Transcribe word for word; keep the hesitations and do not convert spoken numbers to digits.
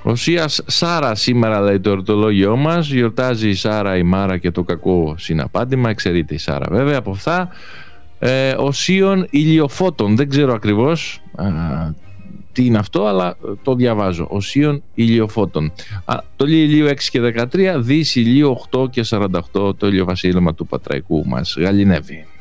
Οσίας Σάρα σήμερα, λέει το εορτολόγιό μας. Γιορτάζει η Σάρα, η Μάρα και το κακό συναπάντημα. Εξαιρείται η Σάρα βέβαια από αυτά. ε, Οσίων ηλιοφώτων. Δεν ξέρω ακριβώς α, τι είναι αυτό, αλλά το διαβάζω. Οσίων ηλιοφώτων. Α, το ηλίου έξι και δεκατρία, Δύση ηλίου οκτώ και σαράντα οκτώ. Το ηλιοβασίλεμα του Πατραϊκού μας γαλινεύει.